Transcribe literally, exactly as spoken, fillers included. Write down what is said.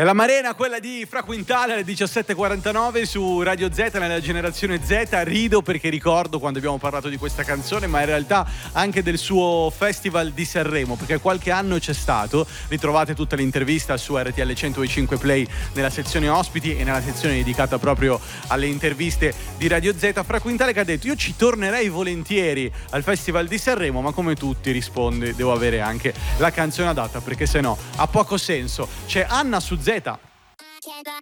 È la Marena, quella di Fra Quintale alle diciassette e quarantanove su Radio Z, nella generazione Z. Rido perché ricordo quando abbiamo parlato di questa canzone, ma in realtà anche del suo Festival di Sanremo, perché qualche anno c'è stato. Ritrovate tutta l'intervista su R T L centocinque Play nella sezione ospiti e nella sezione dedicata proprio alle interviste di Radio Z. Fra Quintale che ha detto: io ci tornerei volentieri al Festival di Sanremo, ma come tutti risponde, devo avere anche la canzone adatta, perché se no ha poco senso. C'è Anna su Z.